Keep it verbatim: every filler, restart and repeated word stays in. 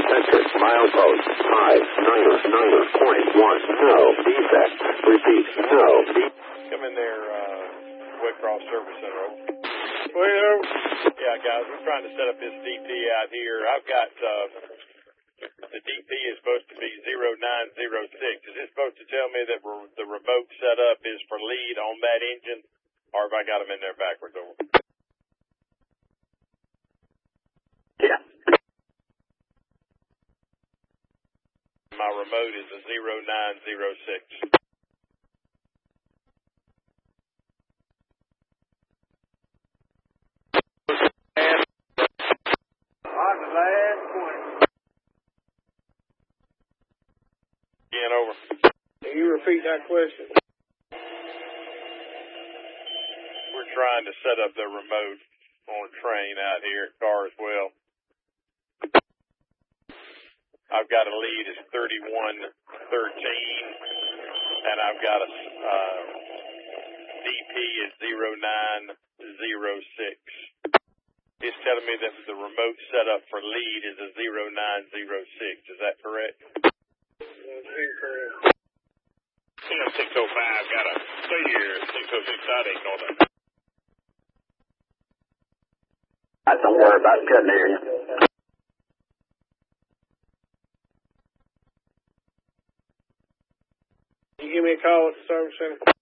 Centric, milepost, five, niner, niner, point one, no, defect. Repeat, no, defect. Come in there, uh, Waycross Service Center. Well, yeah, guys, we're trying to set up this D P out here. I've got, uh, the D P is supposed to be zero nine zero six. Is it supposed to tell me that re- the remote setup is for lead on that engine? Or have I got them in there backwards over? Yeah. My remote is a zero nine zero six. on the last point. Again, over. Can you repeat that question? We're trying to set up the remote on a train out here at Carswell. I've got a lead is thirty-one thirteen, and I've got a uh, D P is zero nine zero six. It's telling me that the remote setup for lead is a zero nine zero six. Is that correct? That's incorrect. Yeah, six oh five got a stay here. six oh six I ain't know that. I don't worry about cutting area. You give me a call at the service center.